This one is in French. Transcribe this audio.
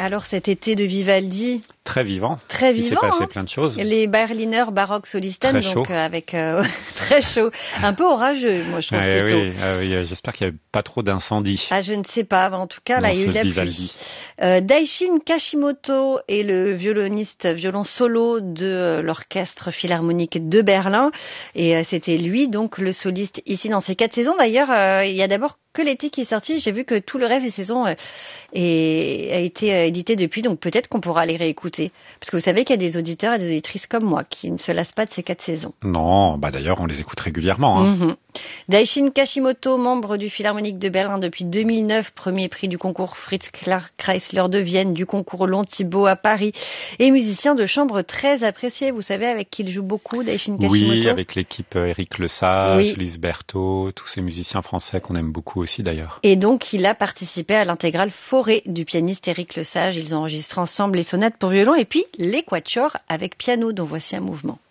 Alors cet été de Vivaldi, très vivant. Très vivant. Il s'est passé hein. plein de choses. Les Berliner Baroque Solisten, Très donc chaud. avec très chaud, un peu orageux, moi je trouve plutôt. Oui, j'espère qu'il n'y a pas trop d'incendies. Ah, je ne sais pas. En tout cas, là, il y a eu de la Vivaldi. pluie. Daishin Kashimoto est le violon solo de l'Orchestre Philharmonique de Berlin. Et c'était lui, donc, le soliste ici dans ces 4 saisons. D'ailleurs, il y a d'abord que l'été qui est sorti. J'ai vu que tout le reste des saisons a été édité depuis. Donc, peut-être qu'on pourra les réécouter. Parce que vous savez qu'il y a des auditeurs et des auditrices comme moi qui ne se lassent pas de ces 4 saisons. Non, d'ailleurs, on les écoute régulièrement. Hein. Mm-hmm. Daishin Kashimoto, membre du Philharmonique de Berlin depuis 2009, premier prix du concours Fritz Chrysler de Vienne, du concours Long Thibault à Paris, et musicien de chambre très apprécié, vous savez, avec qui il joue beaucoup, Daishin Kashimoto. Oui, avec l'équipe Éric Lesage, Lise Berthaud, tous ces musiciens français qu'on aime beaucoup aussi d'ailleurs. Et donc, il a participé à l'intégrale Forêt du pianiste Éric Lesage. Ils ont enregistré ensemble les sonates pour violon et puis les quatuors avec piano, dont voici un mouvement.